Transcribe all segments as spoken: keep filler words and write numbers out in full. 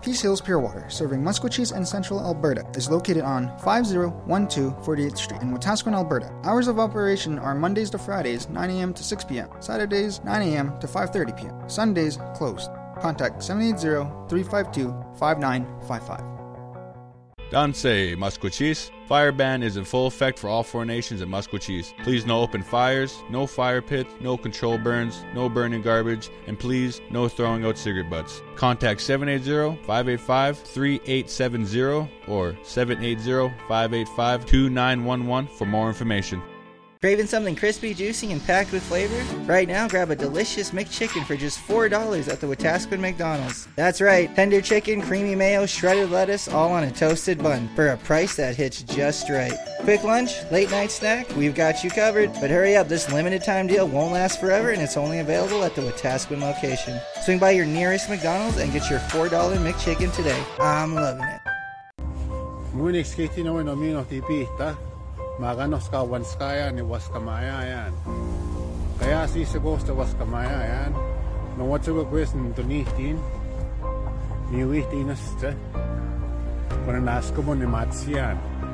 Peace Hills Pure Water, serving Musqueam and Central Alberta, is located on five oh one two forty-eighth Street in Wetaskiwin, Alberta. Hours of operation are Mondays to Fridays, nine a.m. to six p.m., Saturdays, nine a.m. to five thirty p.m., Sundays, closed. Contact seven eight zero, three five two, five nine five five. Dansei, Musqueam. Fire ban is in full effect for all four nations in Musqueam. Please no open fires, no fire pits, no control burns, no burning garbage, and please no throwing out cigarette butts. Contact seven eight zero, five eight five, three eight seven zero or seven eight zero, five eight five, two nine one one for more information. Craving something crispy, juicy, and packed with flavor? Right now, grab a delicious McChicken for just four dollars at the Wetaskiwin McDonald's. That's right, tender chicken, creamy mayo, shredded lettuce, all on a toasted bun for a price that hits just right. Quick lunch, late night snack, we've got you covered. But hurry up, this limited time deal won't last forever and it's only available at the Wetaskiwin location. Swing by your nearest McDonald's and get your four dollar McChicken today. I'm loving it. Munich skiti no no mino tipita. Maganos ka wanskaya ni waskamaya yan. Kaya si segos ta waskamaya yan. No what's a quest to nitin. Ni wihtinas ta. Para nasko mo ni matsiyan.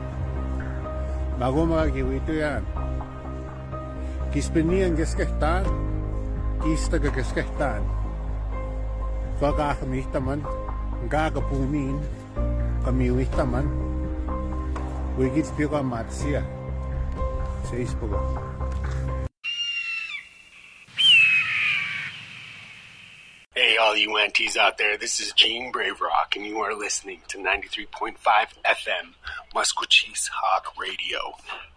Bago magagiwito yan. Kispenian geskehtan. Kista geskehtan. Pagkakamihtaman. Gagapumin. Kamiwihtaman. Wigits pika matsia. Seis pogo. Hey, all you aunties out there, this is Gene Brave Rock, and you are listening to ninety-three point five F M, Musqueam Hawk Radio.